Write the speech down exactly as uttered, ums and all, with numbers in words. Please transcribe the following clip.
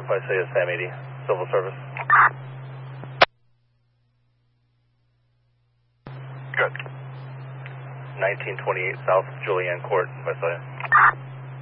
Visalia Sam eighty, civil service. Good. nineteen twenty-eight South Julianne Court, Visalia.